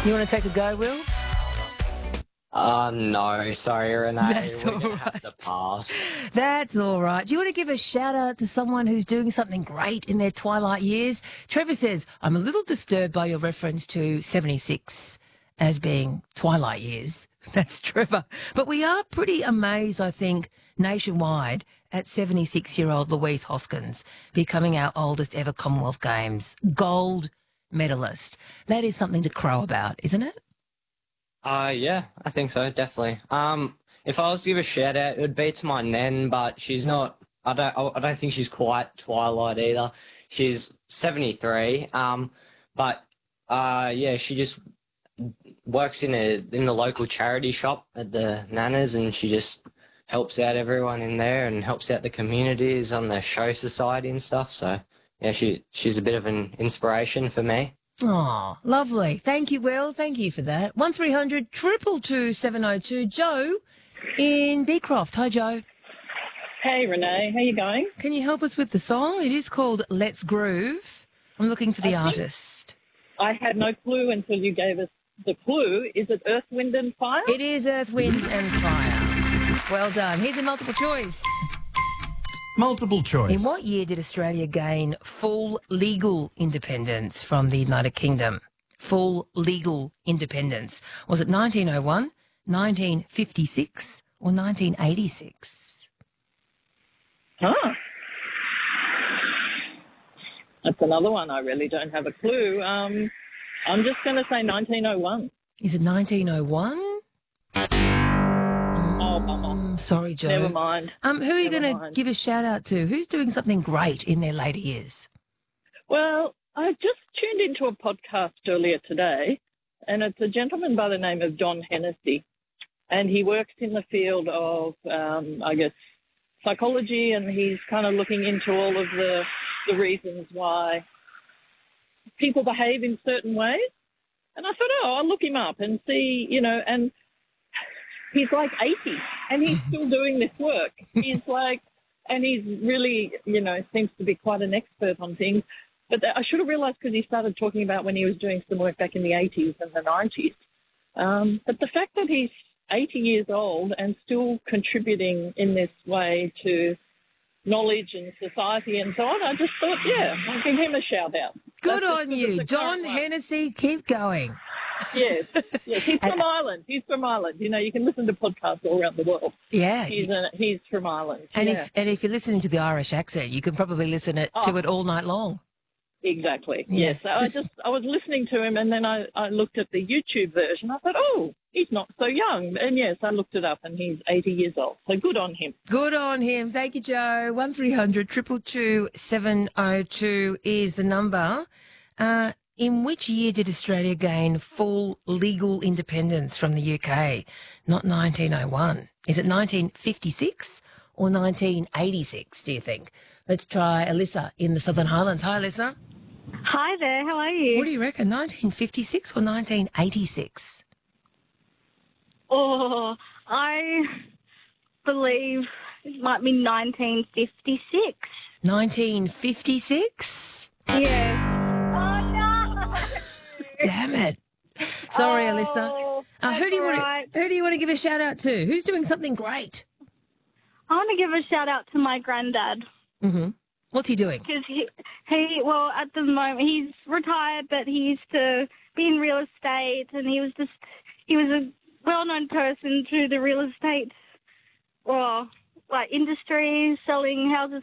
You want to take a go, Will? No, sorry, Renee. That's We're all going to have right. to pass. That's all right. Do you want to give a shout out to someone who's doing something great in their twilight years? Trevor says, I'm a little disturbed by your reference to 76 as being twilight years. That's Trevor. But we are pretty amazed, I think, nationwide at 76-year-old Louise Hoskins becoming our oldest ever Commonwealth Games gold medalist. That is something to crow about, isn't it? Yeah, I think so, definitely. If I was to give a shout out, it would be to my nan, but she's not. I don't think she's quite Twilight either. She's 73. Yeah, she just works in the local charity shop at the Nanas, and she just helps out everyone in there and helps out the communities on the show society and stuff. So yeah, she's a bit of an inspiration for me. Oh, lovely. Thank you, Will. Thank you for that. 1300 222 702. Joe in Beecroft. Hi, Joe. Hey, Renee. How you going? Can you help us with the song? It is called Let's Groove. I'm looking for the artist. I had no clue until you gave us the clue. Is it Earth, Wind and Fire? It is Earth, Wind and Fire. Well done. Here's a multiple choice. Multiple choice. In what year did Australia gain full legal independence from the United Kingdom? Full legal independence. Was it 1901, 1956 or 1986? That's another one. I really don't have a clue. I'm just going to say 1901. Is it 1901? Oh, bummer. Sorry, Joe. Never mind. Who are you Never going to mind. give a shout out to? Who's doing something great in their later years? Well, I just tuned into a podcast earlier today, and it's a gentleman by the name of John Hennessy, and he works in the field of, psychology, and he's kind of looking into all of the reasons why people behave in certain ways. And I thought, I'll look him up and see, and he's like 80 and he's still doing this work. He's really, seems to be quite an expert on things. But I should have realised because he started talking about when he was doing some work back in the 80s and the 90s. But the fact that he's 80 years old and still contributing in this way to knowledge and society and so on, I just thought, I'll give him a shout out. Good That's on just you. the John current one. Hennessy, keep going. Yes. He's from Ireland. You can listen to podcasts all around the world. Yeah. He's from Ireland. And yeah. if you're listening to the Irish accent, you can probably listen to it all night long. Exactly. Yeah. Yes. So I was listening to him, and then I looked at the YouTube version. I thought, he's not so young. And yes, I looked it up, and he's 80 years old. So good on him. Good on him. Thank you, Joe. 1300 222 702 is the number. In which year did Australia gain full legal independence from the UK? Not 1901. Is it 1956 or 1986, do you think? Let's try Alyssa in the Southern Highlands. Hi, Alyssa. Hi there, how are you? What do you reckon, 1956 or 1986? Oh, I believe it might be 1956. 1956? Yeah. Oh, no! Damn it. Sorry, Alyssa. Who do you right. want to give a shout out to? Who's doing something great? I want to give a shout out to my granddad. Mm-hmm. What's he doing? Because at the moment, he's retired, but he used to be in real estate, and he was a well-known person through the real estate, industry, selling houses